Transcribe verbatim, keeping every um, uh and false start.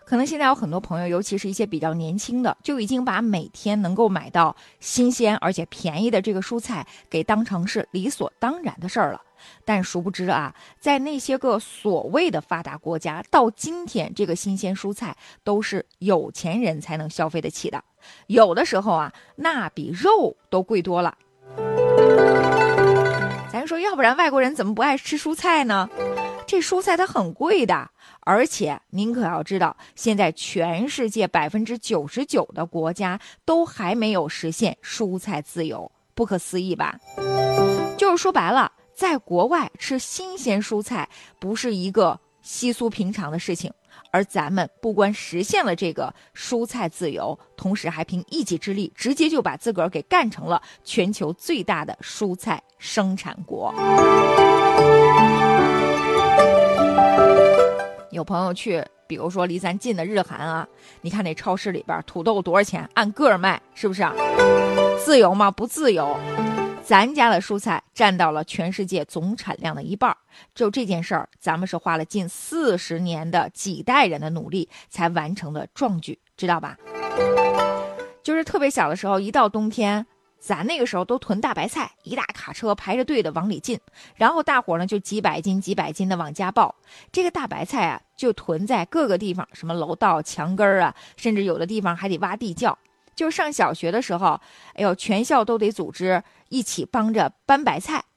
可能现在有很多朋友，尤其是一些比较年轻的，就已经把每天能够买到新鲜而且便宜的这个蔬菜给当成是理所当然的事儿了。但殊不知啊，在那些个所谓的发达国家，到今天这个新鲜蔬菜都是有钱人才能消费得起的，有的时候啊，那比肉都贵多了。咱说，要不然外国人怎么不爱吃蔬菜呢？这蔬菜它很贵的，而且您可要知道，现在全世界百分之九十九的国家都还没有实现蔬菜自由，不可思议吧？就是说白了，在国外吃新鲜蔬菜不是一个稀疏平常的事情，而咱们不光实现了这个蔬菜自由，同时还凭一己之力，直接就把自个儿给干成了全球最大的蔬菜生产国。有朋友去，比如说离咱近的日韩啊，你看那超市里边土豆多少钱，按个儿卖，是不是啊？自由吗？不自由。咱家的蔬菜占到了全世界总产量的一半，就这件事儿，咱们是花了近四十年的几代人的努力才完成的壮举，知道吧？就是特别小的时候，一到冬天，咱那个时候都囤大白菜，一大卡车排着队的往里进，然后大伙呢就几百斤几百斤的往家抱。这个大白菜啊，就囤在各个地方，什么楼道、墙根儿啊，甚至有的地方还得挖地窖。就是上小学的时候，哎呦，全校都得组织一起帮着搬白菜，